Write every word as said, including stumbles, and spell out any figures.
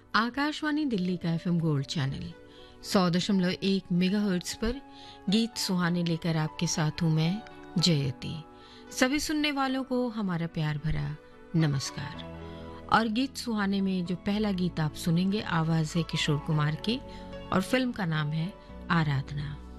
आकाशवाणी दिल्ली का FM gold channel सौ दशमलव एक मेगाहर्ट्ज पर गीत सुहाने लेकर आपके साथ हूं मैं जयती। सभी सुनने वालों को हमारा प्यार भरा नमस्कार। और गीत सुहाने में जो पहला गीत आप सुनेंगे आवाज है किशोर कुमार की और फिल्म का नाम है आराधना।